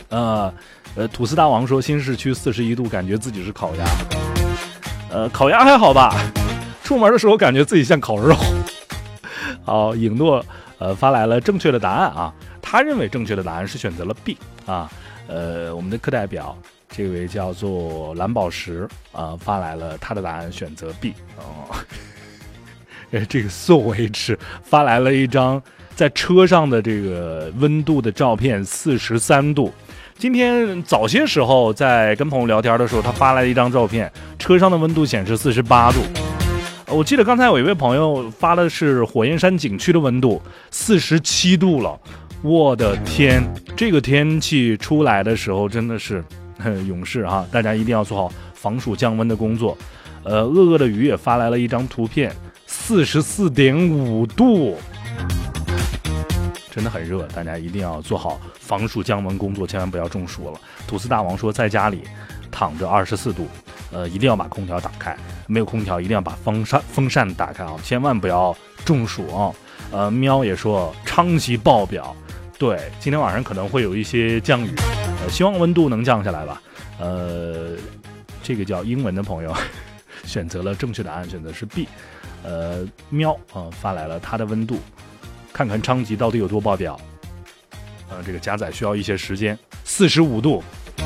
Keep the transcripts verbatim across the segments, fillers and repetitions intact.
呃呃，吐司大王说新市区四十一度，感觉自己是烤鸭。呃，烤鸭还好吧？出门的时候感觉自己像烤肉。好，影诺呃发来了正确的答案啊，他认为正确的答案是选择了 B 啊。呃，我们的课代表这位叫做蓝宝石啊、呃，发来了他的答案选择 B 哦。呃，这个宋 H 发来了一张在车上的这个温度的照片，四十三度。今天早些时候在跟朋友聊天的时候，他发来了一张照片，车上的温度显示四十八度。我记得刚才有一位朋友发的是火焰山景区的温度四十七度了，我的天，这个天气出来的时候真的是勇士哈，大家一定要做好防暑降温的工作。呃，恶恶的鱼也发来了一张图片，四十四点五度。真的很热，大家一定要做好防暑降温工作，千万不要中暑了。吐司大王说，在家里躺着二十四度，呃，一定要把空调打开，没有空调一定要把风扇风扇打开啊，千万不要中暑啊。呃，喵也说昌吉爆表，对，今天晚上可能会有一些降雨，呃，希望温度能降下来吧。呃，这个叫英文的朋友选择了正确答案，选择是 B。呃，喵啊、呃、发来了他的温度。看看昌吉到底有多爆表，呃，这个加载需要一些时间，四十五度。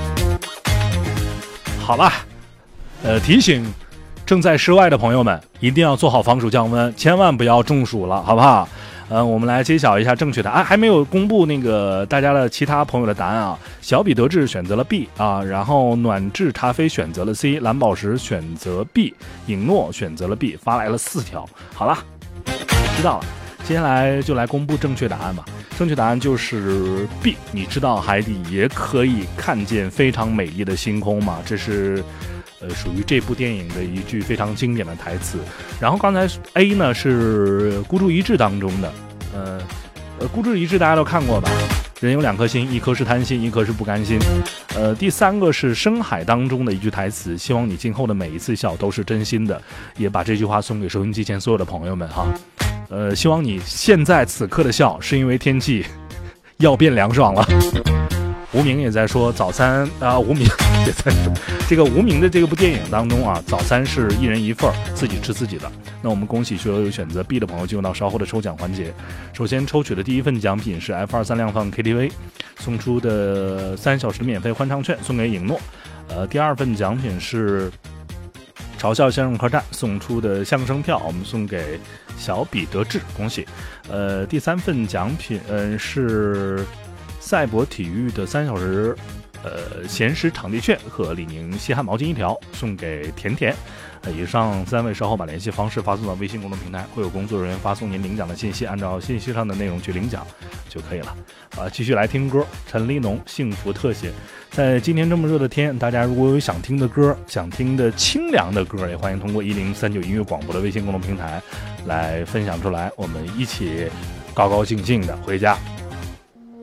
好吧，呃，提醒正在室外的朋友们，一定要做好防暑降温，千万不要中暑了，好不好？呃，我们来揭晓一下正确答案，还没有公布那个大家的其他朋友的答案啊。小彼得志选择了 B 啊，然后暖智茶啡选择了 C， 蓝宝石选择 B， 影诺选择了 B， 发来了四条。好了，知道了。接下来就来公布正确答案吧。正确答案就是 B。你知道海底也可以看见非常美丽的星空吗？这是呃属于这部电影的一句非常经典的台词。然后刚才 A 呢是孤注一掷当中的，呃呃孤注一掷大家都看过吧？人有两颗心，一颗是贪心，一颗是不甘心。呃，第三个是深海当中的一句台词，希望你今后的每一次笑都是真心的。也把这句话送给收音机前所有的朋友们哈。呃，希望你现在此刻的笑是因为天气要变凉爽了。无名也在说早餐啊，无名也在说这个无名的这部电影当中啊，早餐是一人一份，自己吃自己的。那我们恭喜所有选择 B 的朋友进入到稍后的抽奖环节。首先抽取的第一份奖品是 F 二三量贩 K T V 送出的三小时免费欢唱券，送给影诺。呃，第二份奖品是嘲笑相声客栈送出的相声票，我们送给小彼得志，恭喜。呃，第三份奖品，呃，是赛博体育的三小时，呃，闲时场地券和李宁吸汗毛巾一条，送给甜甜。呃，以上三位稍后把联系方式发送到微信公众平台，会有工作人员发送您领奖的信息，按照信息上的内容去领奖就可以了。啊，继续来听歌，陈立农《幸福特写》。在今天这么热的天，大家如果有想听的歌，想听的清凉的歌，也欢迎通过一零三九音乐广播的微信公众平台来分享出来，我们一起高高兴兴的回家。